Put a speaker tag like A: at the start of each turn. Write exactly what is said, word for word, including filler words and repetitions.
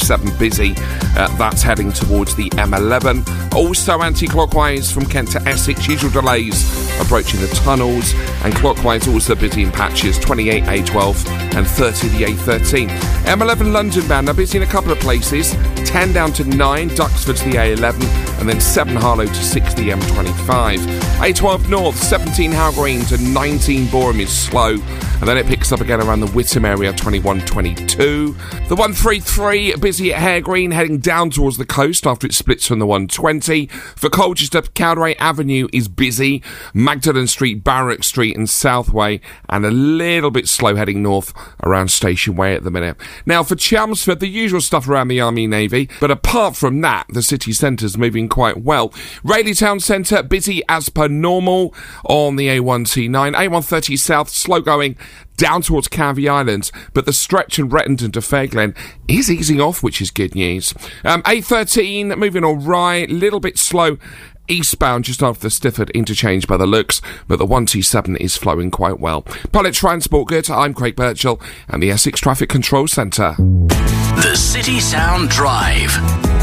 A: seven busy. Uh, that's heading towards the M eleven. Also anti-clockwise from Kent to Essex, usual delays approaching the tunnels, and clockwise also busy in patches, twenty-eight A twelve and thirty the A thirteen. M eleven London bound, now busy in a couple of places, ten down to nine, Duxford to the A eleven, and then seven Harlow to six the M twenty-five. A twelve North, seventeen Howell Green to nineteen Boreham is slow, and then it picks up again around the Witham area, twenty-one twenty-two. The one thirty-three busy at Hare Green, heading down towards the coast after it splits from the one twenty. For Colchester, Cowderay Avenue is busy, Magdalen Street, Barrack Street and Southway, and a little bit slow heading north around Station Way at the minute. Now for Chelmsford, the usual stuff around the Army Navy, but apart from that, the city centre's moving quite well. Rayleigh Town Centre, busy as per normal on the A one T nine. A one thirty South, slow going down towards Canvey Islands, but the stretch in Rettington to Fairglen is easing off, which is good news. Um, A thirteen, moving all right, little bit slow eastbound just after the Stifford interchange by the looks, but the one T seven is flowing quite well. Public transport good. I'm Craig Birchall and the Essex Traffic Control Centre.
B: The City Sound Drive